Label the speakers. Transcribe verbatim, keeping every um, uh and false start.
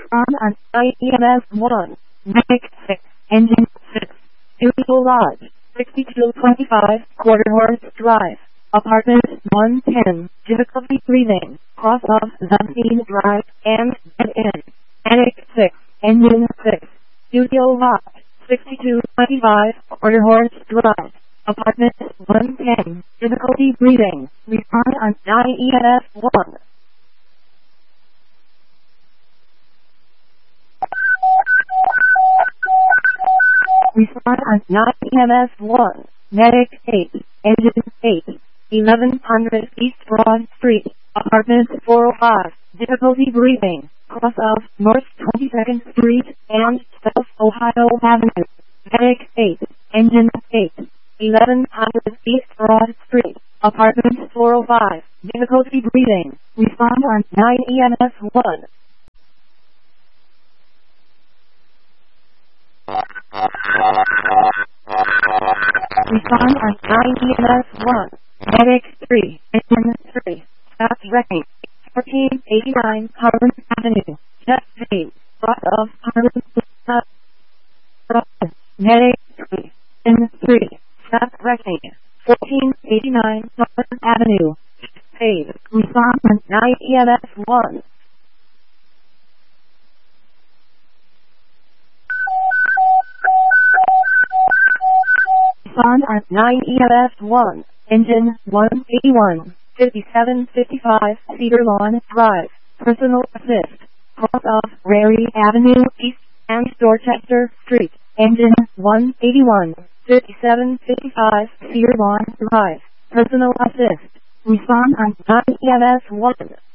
Speaker 1: Respond on I E M S one. Medic six. Engine six. Studio Lodge. sixty-two twenty-five, Quarter Horse Drive. Apartment one ten. Difficulty breathing. Cross off Zampine Drive and Dead End. Medic six. Engine six. Studio Lodge. sixty-two twenty-five, Quarter Horse Drive. Apartment one ten. Difficulty breathing. Respond on I E M S one. Respond on I E M S one. Medic eight. Engine eight. eleven hundred East Broad Street. Apartment four oh five. Difficulty breathing. Cross off North twenty-second Street and South Ohio Avenue. Medic eight. Engine eight. eleven hundred East Broad Street. Apartment four oh five. Difficulty breathing. Respond on I E M S one. Respond on I E M S one. Medic three. Engine three. Stop wrecking. fourteen eighty-nine Harlan Avenue. Jet Phase. Cross of Harlan. Medic three. Engine three. Stop wrecking. fourteen eighty-nine Harlan Avenue. Jet Phase. Respond on I E M S one. Respond on I E M S one. Engine one eighty-one. fifty-seven fifty-five Cedar Lawn Drive. Personal assist. Cross off Rary Avenue East and Dorchester Street. Engine one eighty-one. fifty-seven fifty-five Cedar Lawn Drive. Personal assist. Respond on I E M S one.